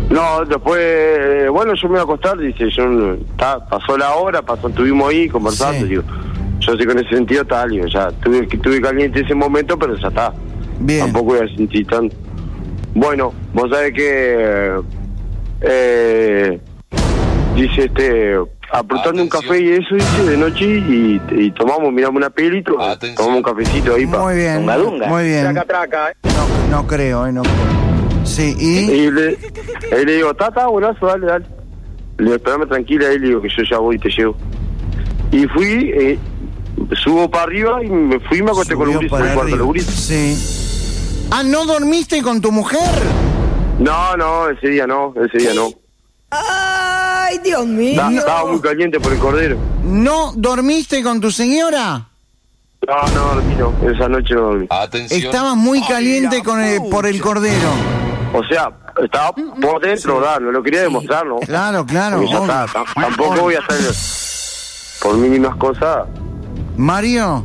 No, después, bueno, yo me voy a acostar, dice, pasó la hora, estuvimos ahí conversando, Sí. digo, yo sé que en ese sentido está, digo, ya, estuve caliente ese momento, pero ya está. Bien. Tampoco voy a sentir tanto. Bueno, vos sabés que, dice, apretando un café y eso, dice, de noche, y tomamos, miramos una peli y tomamos un cafecito ahí Muy bien, muy bien. Traca, No creo, no creo. Sí, ¿y? Y le digo, está, buenazo, dale. Le digo, esperame tranquila, le digo que yo ya voy y te llevo. Y fui, subo para arriba y me acosté con Subió un para cuarto de arriba. gurisa. Sí. Ah, ¿no dormiste con tu mujer? No, ese día no. ¡Ay, Dios mío! Estaba muy caliente por el cordero. ¿No dormiste con tu señora? No dormí, no. Esa noche no dormí. Atención. Estabas muy caliente por el cordero. O sea, estaba por dentro, no lo quería demostrar, ¿no? Claro. Porque ya obvio. está, tampoco voy a estar por mínimas cosas. Mario,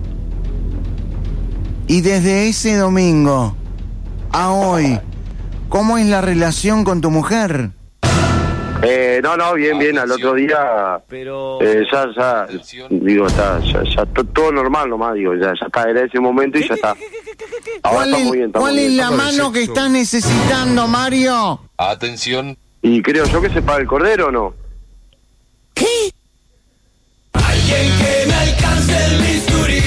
y desde ese domingo a hoy, ¿cómo es la relación con tu mujer? No, bien, al otro día Pero ya digo, ya todo normal nomás, digo, ya está, era ese momento y ya está. Ahora está muy bien. ¿Cuál es la mano que estás necesitando, Mario? atención. Y creo yo que se paga el cordero, ¿o no? ¿Qué? Alguien que me alcance el bisturí.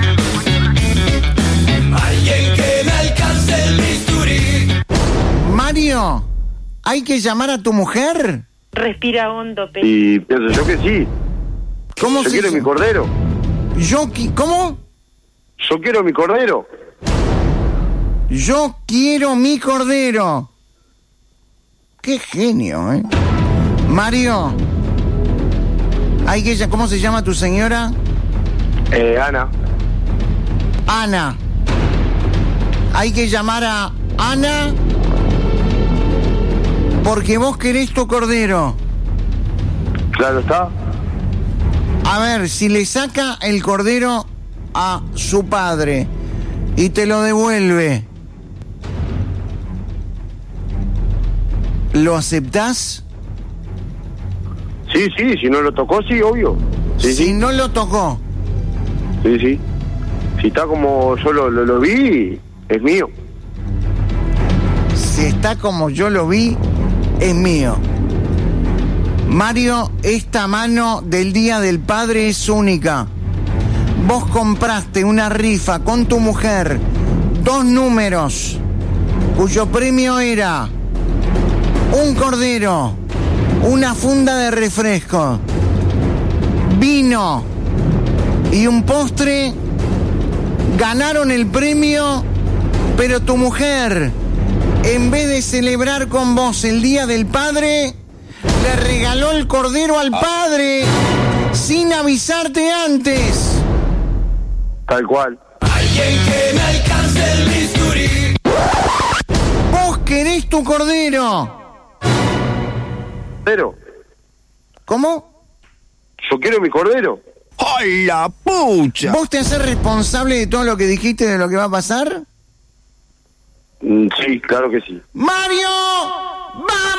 Alguien que me alcance el bisturí. Mario, ¿hay que llamar a tu mujer? Respira hondo, Y pienso yo que sí. ¿Cómo Yo quiero mi cordero. ¿Cómo? Yo quiero mi cordero. Yo quiero mi cordero. Qué genio, ¿eh? Mario, ¿cómo se llama tu señora? Ana. Ana. Hay que llamar a Ana porque vos querés tu cordero. Claro está. A ver, si le saca el cordero a su padre y te lo devuelve, ¿lo aceptás? Sí, si no lo tocó, sí, obvio. Sí. No lo tocó. Sí. Si está como yo lo vi, es mío. Si está como yo lo vi, es mío. Mario, esta mano del Día del Padre es única. Vos compraste una rifa con tu mujer, 2 números, cuyo premio era un cordero, una funda de refresco, vino y un postre. Ganaron el premio, pero tu mujer, en vez de celebrar con vos el Día del Padre, le regaló el cordero al padre sin avisarte antes. Tal cual. Alguien que me alcance el bisturí. Vos querés tu cordero. Pero, ¿Cómo? yo quiero mi cordero. ¡Ay, la pucha! ¿Vos te haces responsable de todo lo que dijiste, de lo que va a pasar? Sí, claro que sí. ¡Mario! ¡Va!